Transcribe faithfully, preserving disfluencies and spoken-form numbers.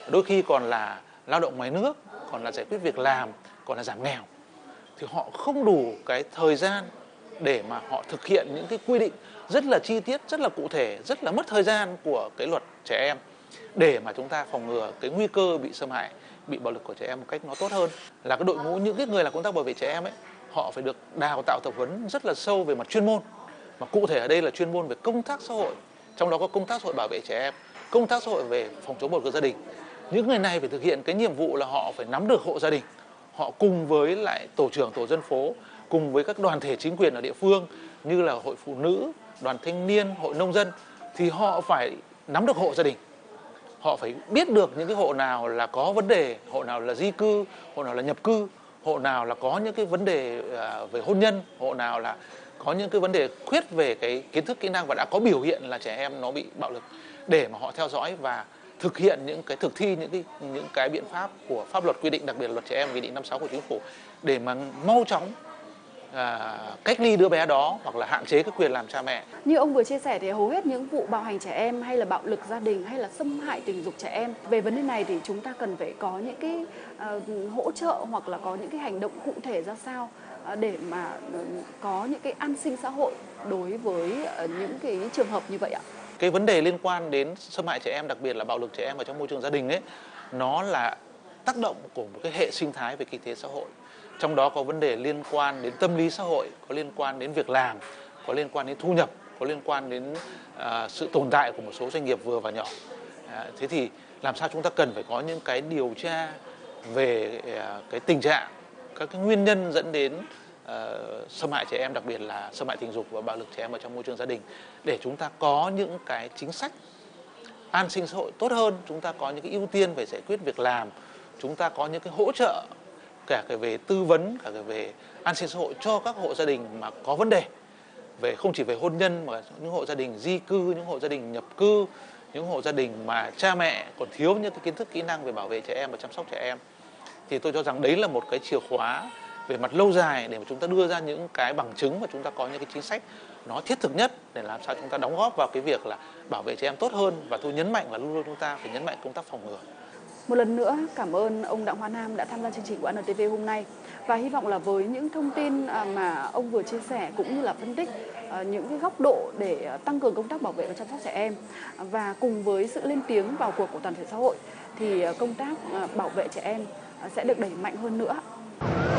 đôi khi còn là lao động ngoài nước, còn là giải quyết việc làm, còn là giảm nghèo, thì họ không đủ cái thời gian để mà họ thực hiện những cái quy định rất là chi tiết, rất là cụ thể, rất là mất thời gian của cái luật trẻ em để mà chúng ta phòng ngừa cái nguy cơ bị xâm hại, bị bạo lực của trẻ em một cách nó tốt hơn. Là cái đội ngũ những cái người làm công tác bảo vệ trẻ em ấy, họ phải được đào tạo tập huấn rất là sâu về mặt chuyên môn. Mà cụ thể ở đây là chuyên môn về công tác xã hội, trong đó có công tác xã hội bảo vệ trẻ em, công tác xã hội về phòng chống bạo lực gia đình. Những người này phải thực hiện cái nhiệm vụ là họ phải nắm được hộ gia đình, họ cùng với lại tổ trưởng tổ dân phố, cùng với các đoàn thể chính quyền ở địa phương như là hội phụ nữ, đoàn thanh niên, hội nông dân, thì họ phải nắm được hộ gia đình. Họ phải biết được những cái hộ nào là có vấn đề, hộ nào là di cư, hộ nào là nhập cư, hộ nào là có những cái vấn đề về hôn nhân, hộ nào là có những cái vấn đề khuyết về cái kiến thức kỹ năng và đã có biểu hiện là trẻ em nó bị bạo lực, để mà họ theo dõi và thực hiện những cái thực thi những cái những cái biện pháp của pháp luật quy định, đặc biệt là luật trẻ em nghị định năm sáu của chính phủ, để mà mau chóng à, cách ly đứa bé đó hoặc là hạn chế cái quyền làm cha mẹ. Như ông vừa chia sẻ thì hầu hết những vụ bạo hành trẻ em hay là bạo lực gia đình hay là xâm hại tình dục trẻ em, về vấn đề này thì chúng ta cần phải có những cái uh, hỗ trợ hoặc là có những cái hành động cụ thể ra sao uh, để mà uh, có những cái an sinh xã hội đối với uh, những cái trường hợp như vậy ạ? Cái vấn đề liên quan đến xâm hại trẻ em, đặc biệt là bạo lực trẻ em ở trong môi trường gia đình ấy, nó là tác động của một cái hệ sinh thái về kinh tế xã hội. Trong đó có vấn đề liên quan đến tâm lý xã hội, có liên quan đến việc làm, có liên quan đến thu nhập, có liên quan đến uh, sự tồn tại của một số doanh nghiệp vừa và nhỏ. Uh, thế thì làm sao chúng ta cần phải có những cái điều tra về uh, cái tình trạng, các cái nguyên nhân dẫn đến uh, xâm hại trẻ em, đặc biệt là xâm hại tình dục và bạo lực trẻ em ở trong môi trường gia đình, để chúng ta có những cái chính sách an sinh xã hội tốt hơn, chúng ta có những cái ưu tiên về giải quyết việc làm, chúng ta có những cái hỗ trợ cả cái về tư vấn, cả cái về an sinh xã hội cho các hộ gia đình mà có vấn đề về không chỉ về hôn nhân mà những hộ gia đình di cư, những hộ gia đình nhập cư, những hộ gia đình mà cha mẹ còn thiếu những cái kiến thức kỹ năng về bảo vệ trẻ em và chăm sóc trẻ em. Thì tôi cho rằng đấy là một cái chìa khóa về mặt lâu dài để mà chúng ta đưa ra những cái bằng chứng và chúng ta có những cái chính sách nó thiết thực nhất để làm sao chúng ta đóng góp vào cái việc là bảo vệ trẻ em tốt hơn. Và tôi nhấn mạnh và luôn luôn chúng ta phải nhấn mạnh công tác phòng ngừa. Một lần nữa cảm ơn ông Đặng Hoa Nam đã tham gia chương trình của en tê vê hôm nay, và hy vọng là với những thông tin mà ông vừa chia sẻ cũng như là phân tích những cái góc độ để tăng cường công tác bảo vệ và chăm sóc trẻ em, và cùng với sự lên tiếng vào cuộc của toàn thể xã hội thì công tác bảo vệ trẻ em sẽ được đẩy mạnh hơn nữa.